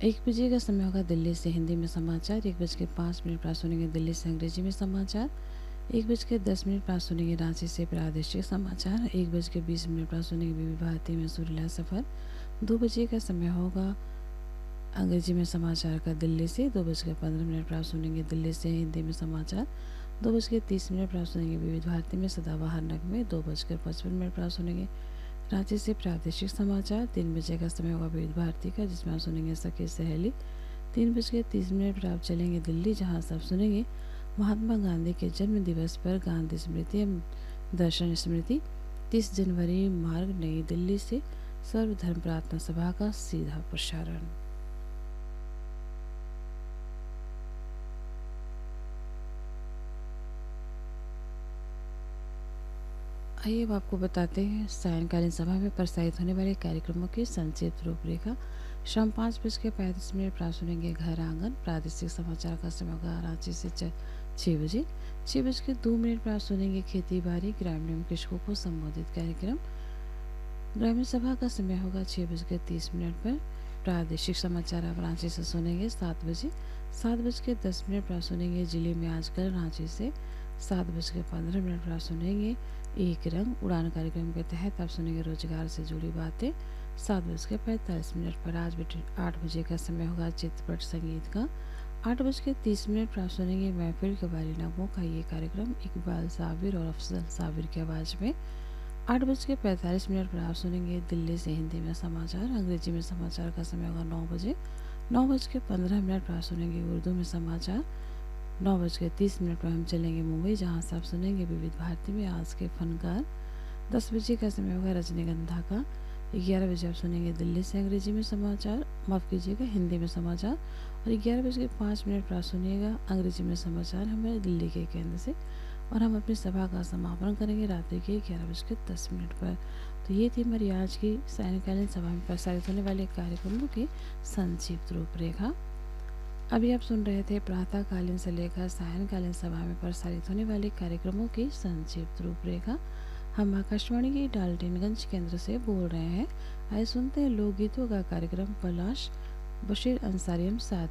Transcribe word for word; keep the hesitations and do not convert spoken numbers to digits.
एक बजे का समय होगा दिल्ली से हिंदी में समाचार। एक बज के पाँच मिनट पर सुनेंगे दिल्ली से अंग्रेजी में समाचार। एक बज के दस मिनट पर सुनेंगे रांची से प्रादेशिक समाचार। एक बज के बीस मिनट पर सुनेंगे विविध भारती में सुरीला सफ़र। दो बजे का समय होगा अंग्रेजी में समाचार का दिल्ली से। दो बज के पंद्रह मिनट पर सुनेंगे दिल्ली से हिंदी में समाचार। दो बज के तीस मिनट पर सुनेंगे विविध भारती में सदाबहार नगमे। दो बजकर पचपन मिनट पर सुनेंगे रांची से प्रादेशिक समाचार। तीन बजे का समय होगा विविध भारती का, जिसमें आप सुनेंगे सखी सहेली। तीन बज के तीस मिनट पर आप चलेंगे दिल्ली, जहां से आप सुनेंगे महात्मा गांधी के जन्म दिवस पर गांधी स्मृति एवं दर्शन स्मृति तीस जनवरी मार्ग नई दिल्ली से सर्वधर्म प्रार्थना सभा का सीधा प्रसारण। आइए अब आपको बताते हैं सायंकालीन सभा में प्रसारित होने वाले कार्यक्रमों की संक्षिप्त रूपरेखा। शाम पाँच बज के पैंतीस मिनट पर सुनेंगे घर आंगन। प्रादेशिक समाचार का समय होगा रांची से छः बजे। छः बज के दो मिनट पर सुनेंगे खेती बाड़ी ग्रामीण एवं कृषकों को संबोधित कार्यक्रम। ग्रामीण सभा का समय होगा छः बज के तीस मिनट पर। प्रादेशिक समाचार आप रांची से सुनेंगे सात बजे। सात बज के दस मिनट पर सुनेंगे जिले में आजकल रांची से। सात बज के पंद्रह मिनट पर सुनेंगे एक रंग उड़ान कार्यक्रम के तहत आप सुनेंगे रोजगार से जुड़ी बातें। सात बज के पैंतालीस मिनट पर आज आठ बजे का समय होगा चित्रपट संगीत का। आठ बज के तीस मिनट पर आप सुनेंगे महफिल कबाली नगमों का ये कार्यक्रम इकबाल साबिर और अफजल साबिर की आवाज़ में। आठ बज के पैंतालीस मिनट पर आप सुनेंगे दिल्ली से हिंदी में समाचार। अंग्रेजी में समाचार का समय होगा नौ बजे। नौ बज के पंद्रह मिनट पर आप सुनेंगे उर्दू में समाचार। नौ बज के तीस मिनट पर हम चलेंगे मुंबई, जहां से आप सुनेंगे विविध भारती में आज के फनकार। दस बजे का समय होगा रजनीगंधा का। ग्यारह बजे आप सुनेंगे दिल्ली से अंग्रेजी में समाचार, माफ़ कीजिएगा हिंदी में समाचार। और ग्यारह बज के पाँच मिनट पर आप सुनिएगा अंग्रेजी में समाचार हमारे दिल्ली के केंद्र से। और हम अपनी सभा का समापन करेंगे रात्रि के ग्यारह बज के दस मिनट पर। तो ये थी हमारी आज की सायंकालीन सभा में प्रसारित होने वाले कार्यक्रमों की संक्षिप्त रूपरेखा। अभी आप सुन रहे थे प्रातःकालीन से लेकर सायंकालीन सभा में प्रसारित होने वाले कार्यक्रमों की संक्षिप्त रूपरेखा। हम आकाशवाणी के डाल्टनगंज केंद्र से बोल रहे हैं। आइए सुनते हैं लोकगीतों का कार्यक्रम पलाश बशीर अंसारी हम साथ